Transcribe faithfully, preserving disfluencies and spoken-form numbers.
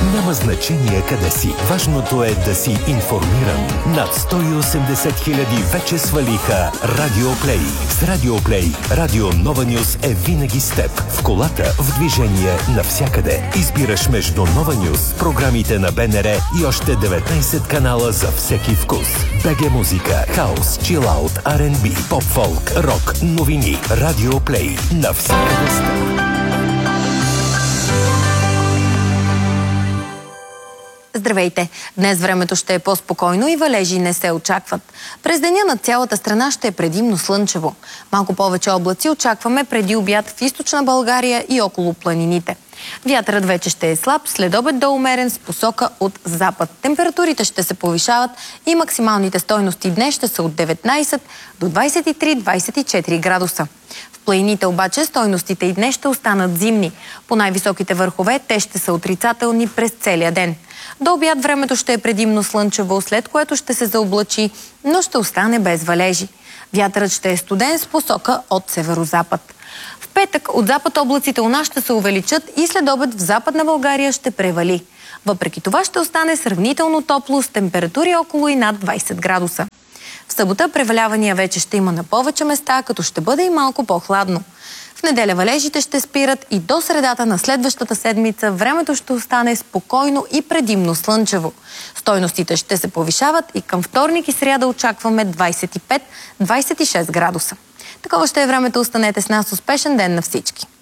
Няма значение къде си. Важното е да си информиран. Над сто и осемдесет хиляди вече свалиха Радио Плей. С Радио Плей, Радио Нова Нюз е винаги с теб. В колата, в движение, навсякъде. Избираш между Нова Нюз, програмите на БНР и още деветнайсет канала за всеки вкус. БГ музика, хаус, чилаут, Ар енд Би, поп-фолк, рок, новини. Радио Плей. Навсякъде с теб. Здравейте! Днес времето ще е по-спокойно и валежи не се очакват. През деня над цялата страна ще е предимно слънчево. Малко повече облаци очакваме преди обяд в източна България и около планините. Вятърът вече ще е слаб, след обед до умерен с посока от запад. Температурите ще се повишават и максималните стойности днес ще са от деветнайсет до двайсет и три до двайсет и четири градуса. В планините обаче стойностите и днес ще останат зимни. По най-високите върхове те ще са отрицателни през целия ден. До обяд времето ще е предимно слънчево, след което ще се заоблачи, но ще остане без валежи. Вятърът ще е студен с посока от северозапад. В петък от запад облаците у нас ще се увеличат и след обед в Западна България ще превали. Въпреки това ще остане сравнително топло с температури около и над двайсет градуса. В събота превалявания вече ще има на повече места, като ще бъде и малко по-хладно. В неделя валежите ще спират и до средата на следващата седмица времето ще остане спокойно и предимно слънчево. Стойностите ще се повишават и към вторник и сряда очакваме двайсет и пет до двайсет и шест градуса. Такова ще е времето, останете с нас, успешен ден на всички!